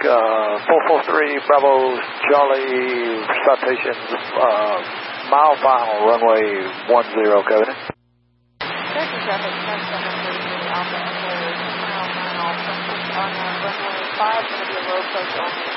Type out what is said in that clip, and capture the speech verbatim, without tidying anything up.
uh, four four three Bravo Charlie citation, uh, mile final, runway one zero, code. Taxi traffic, next seven three three Alpha Echo, mile final, on runway five, going to be a low approach only.